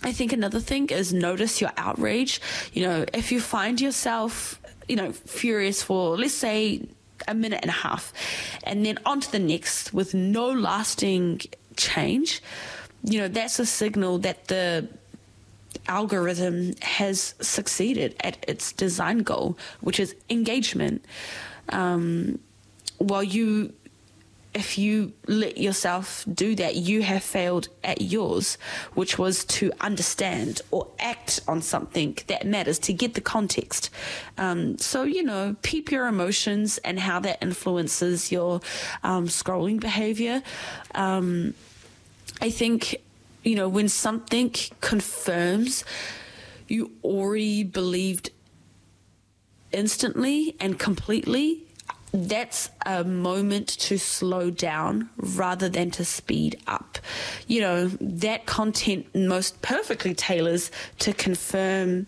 I think another thing is notice your outrage. If you find yourself, furious for, let's say, a minute and a half, and then on to the next with no lasting change, that's a signal that the algorithm has succeeded at its design goal, which is engagement. If you let yourself do that, you have failed at yours, which was to understand or act on something that matters, to get the context. So, peep your emotions and how that influences your scrolling behavior. I think, when something confirms you already believed instantly and completely, that's a moment to slow down rather than to speed up. That content most perfectly tailors to confirm,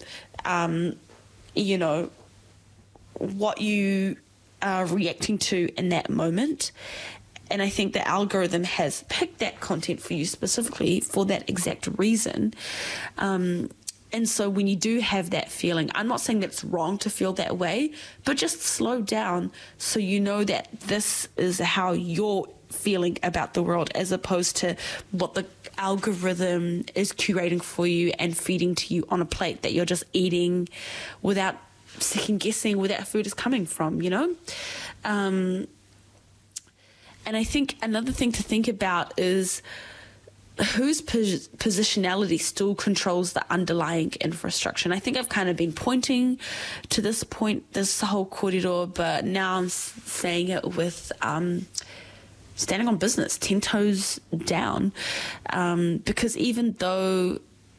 what you are reacting to in that moment. And I think the algorithm has picked that content for you specifically for that exact reason. And so when you do have that feeling, I'm not saying that it's wrong to feel that way, but just slow down so you know that this is how you're feeling about the world, as opposed to what the algorithm is curating for you and feeding to you on a plate that you're just eating without second guessing where that food is coming from, And I think another thing to think about is whose positionality still controls the underlying infrastructure. And I think I've kind of been pointing to this whole corridor, but now I'm saying it with standing on business, 10 toes down, because even though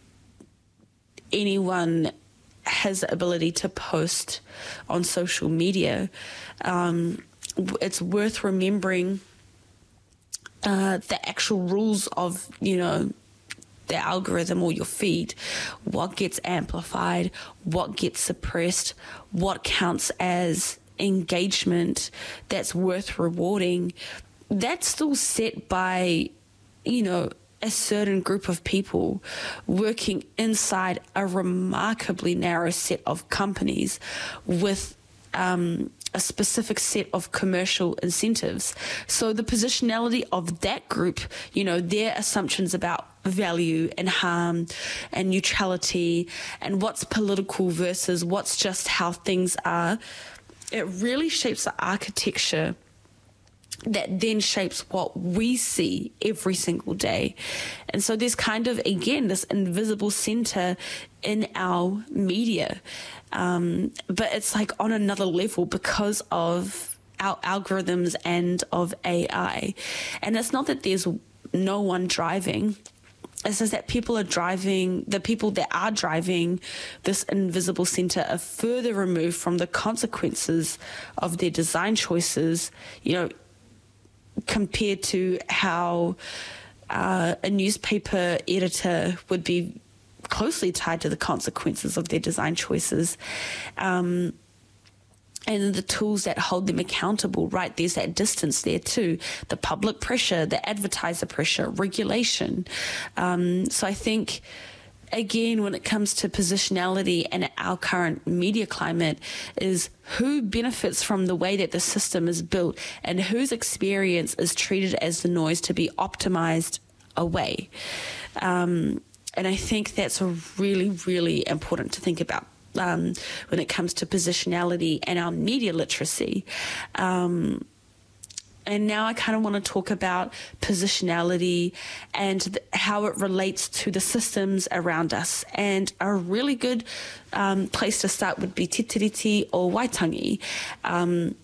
anyone has the ability to post on social media, it's worth remembering the actual rules of, the algorithm or your feed, what gets amplified, what gets suppressed, what counts as engagement that's worth rewarding. That's still set by, a certain group of people working inside a remarkably narrow set of companies with a specific set of commercial incentives. So the positionality of that group, their assumptions about value and harm and neutrality and what's political versus what's just how things are, it really shapes the architecture that then shapes what we see every single day. And so there's kind of, again, this invisible center in our media. But it's like on another level because of our algorithms and of AI. And it's not that there's no one driving. It's just that the people that are driving this invisible center are further removed from the consequences of their design choices, compared to how a newspaper editor would be closely tied to the consequences of their design choices. And the tools that hold them accountable, right? There's that distance there too. The public pressure, the advertiser pressure, regulation. So I think, again, when it comes to positionality and our current media climate, is who benefits from the way that the system is built and whose experience is treated as the noise to be optimized away. And I think that's really, really important to think about when it comes to positionality and our media literacy. And now I kind of want to talk about positionality and how it relates to the systems around us. And a really good place to start would be Te Tiriti o Waitangi. And,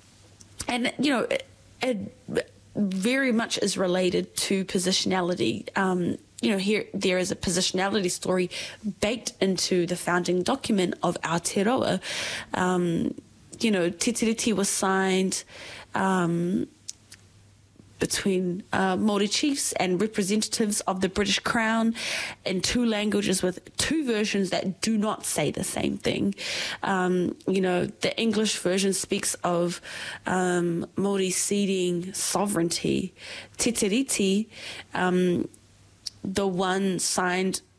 it very much is related to positionality. Here there is a positionality story baked into the founding document of Aotearoa. Te Tiriti was signed between Māori chiefs and representatives of the British Crown in two languages with two versions that do not say the same thing. The English version speaks of Māori ceding sovereignty. Te Tiriti, the one signed